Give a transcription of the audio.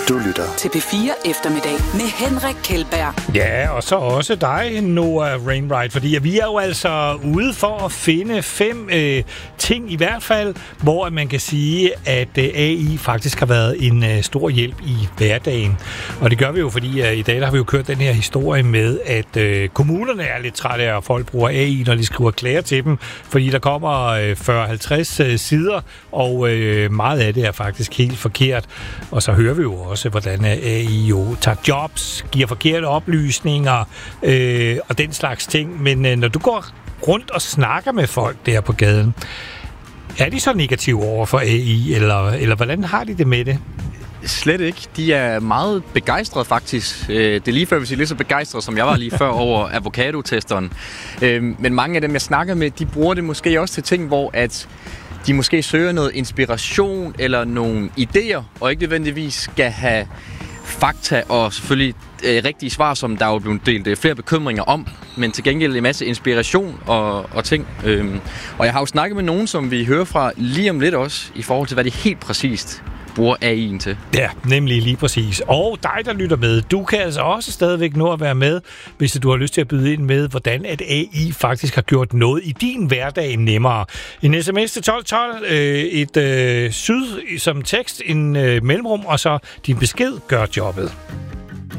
Du lytter til P4 Eftermiddag med Henrik Kjeldberg. Ja, og så også dig, Noah Wainwright, fordi vi er jo altså ude for at finde 5 ting i hvert fald, hvor man kan sige, at AI faktisk har været en stor hjælp i hverdagen. Og det gør vi jo, fordi i dag der har vi jo kørt den her historie med, at kommunerne er lidt trætte af, at folk bruger AI, når de skriver klager til dem, fordi der kommer 40-50 sider, og meget af det er faktisk helt forkert. Og så hører vi jo også, hvordan AI jo tager jobs, giver forkerte oplysninger og den slags ting. Men når du går rundt og snakker med folk der på gaden, er de så negative over for AI, eller hvordan har de det med det? Slet ikke. De er meget begejstrede faktisk. Det er lige før, hvis I er lige så begejstrede, som jeg var lige før over avocado-testeren. Men mange af dem, jeg snakker med, de bruger det måske også til ting, hvor at de måske søger noget inspiration eller nogle idéer, og ikke nødvendigvis skal have fakta og selvfølgelig rigtige svar, som der er jo blevet delt flere bekymringer om, men til gengæld en masse inspiration og ting. Og jeg har jo snakket med nogen, som vi hører fra lige om lidt også, i forhold til, hvad de helt præcist bruger AI'en til. Ja, nemlig lige præcis. Og dig, der lytter med, du kan altså også stadigvæk nå at være med, hvis du har lyst til at byde ind med, hvordan at AI faktisk har gjort noget i din hverdag nemmere. En sms til 1212, et syd som tekst, en mellemrum, og så din besked gør jobbet.